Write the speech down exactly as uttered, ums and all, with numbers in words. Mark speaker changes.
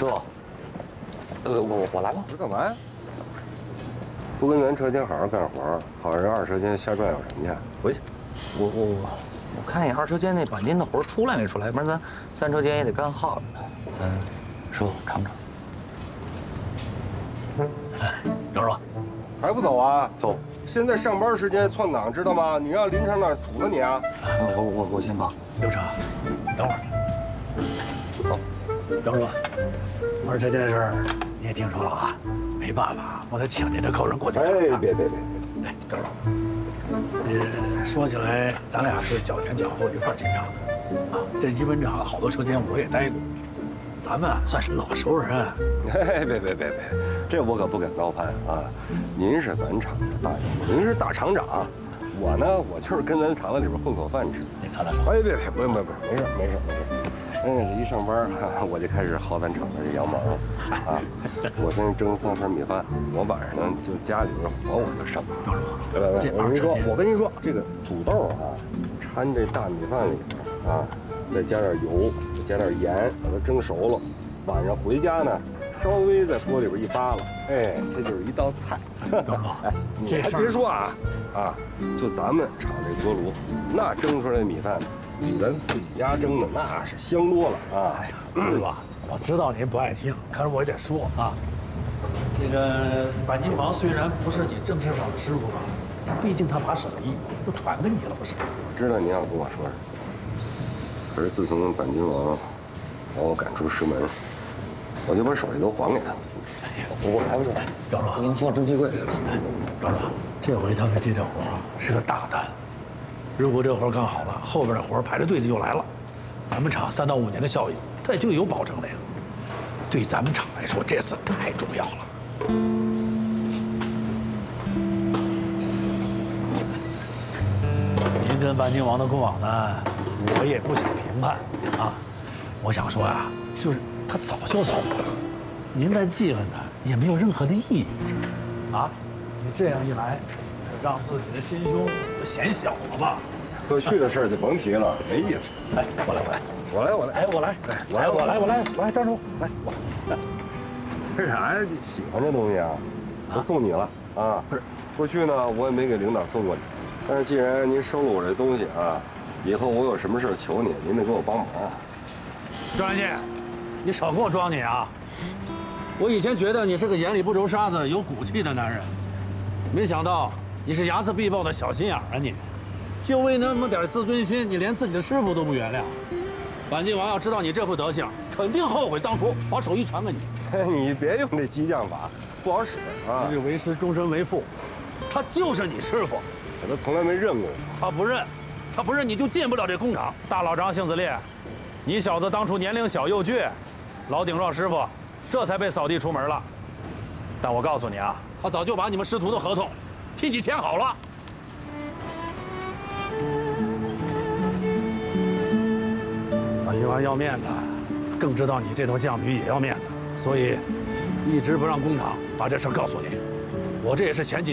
Speaker 1: 师傅，呃，我我来了。
Speaker 2: 这干嘛呀？不跟咱车间好好干活，跑人二车间瞎转悠什么去？回去。
Speaker 1: 我我我我看一眼二车间那钣金的活出来没出来，要不然咱三车间也得干耗着呢。嗯，师傅尝尝。
Speaker 3: 刘叔，
Speaker 2: 还不走啊？
Speaker 1: 走。
Speaker 2: 现在上班时间窜档，知道吗？你让林成那杵了你啊！
Speaker 1: 我我我先帮。
Speaker 3: 刘成，等会儿。好，刘叔，二车间的事儿你也听说了啊？没办法，我得请您这口人过去。
Speaker 2: 哎，别别别别！
Speaker 3: 哎，刘叔，呃，说起来，咱俩是脚前脚后一块儿进厂的啊。这一文厂好多车间我也待过，咱们啊算是老熟人。
Speaker 2: 哎，别别别别，这我可不敢高攀啊！您是咱厂的大爷，您是大厂长，我呢，我就是跟咱厂子里边混口饭吃。
Speaker 3: 你擦擦手。
Speaker 2: 哎，别别，不用不用不用，没事没事没事。嗯，这一上班哈，我就开始薅咱厂的这羊毛了啊！我先蒸三盒米饭，我晚上呢就家里边活我就上。
Speaker 3: 刘叔，
Speaker 2: 来来来，我跟您说，我跟您说，这个土豆啊，掺这大米饭里边啊，再加点油，再加点盐，把它蒸熟了。晚上回家呢，稍微在锅里边一扒拉，哎，这就是一道菜。
Speaker 3: 刘叔，
Speaker 2: 哎，你还别说啊，啊，就咱们厂这锅炉，那蒸出来的米饭，比咱自己家蒸的那是香多了啊！
Speaker 3: 哎呀，对吧？我知道您不爱听，可是我也得说啊。这个钣金王虽然不是你正式上的师傅吧，但毕竟他把手艺都传给你了，不是？
Speaker 2: 我知道您要跟我说什么，可是自从钣金王把我赶出师门，我就把手艺都还给他了。
Speaker 3: 哎呀，
Speaker 1: 我来不及了，
Speaker 3: 刘叔，
Speaker 1: 我给你放蒸汽柜里了。
Speaker 3: 刘叔，这回他们接这活啊是个大单，如果这活干好了，后边的活排着队就来了，咱们厂三到五年的效益，它也就有保证了呀。对咱们厂来说，这次太重要了。您跟钣金王的过往呢，我也不想评判啊。我想说啊，就是他早就走了，您再记恨他也没有任何的意义，不是？啊，你这样一来，让自己的心胸不显小了吧？
Speaker 2: 过去的事儿就甭提了，没意思。
Speaker 3: 哎，我来，我来。
Speaker 2: 我来，我来，
Speaker 3: 哎，我来，来，我来，我来，来，张叔，来，我来。
Speaker 2: 为啥呀？喜欢这东西啊？我送你了啊！
Speaker 3: 不是，
Speaker 2: 过去呢，我也没给领导送过礼，但是既然您收了我这东西啊，以后我有什么事求你，您得给我帮忙。
Speaker 3: 张元庆，你少给我装你啊！我以前觉得你是个眼里不揉沙子、有骨气的男人，没想到你是睚眦必报的小心眼儿啊！你，就为那么点自尊心，你连自己的师傅都不原谅。钣金王要知道你这副德行，肯定后悔当初把手艺传给你。
Speaker 2: 你别用这激将法，不好使啊！
Speaker 3: 一日为师，终身为父，他就是你师傅。
Speaker 2: 可他从来没认过我。
Speaker 3: 他不认，他不认你就进不了这工厂。大老张姓子烈，你小子当初年龄小又倔，老顶撞师傅，这才被扫地出门了。但我告诉你啊，他早就把你们师徒的合同替你签好了。钣金王要面子，更知道你这头犟女也要面子，所以一直不让工厂把这事告诉你。我这也是前几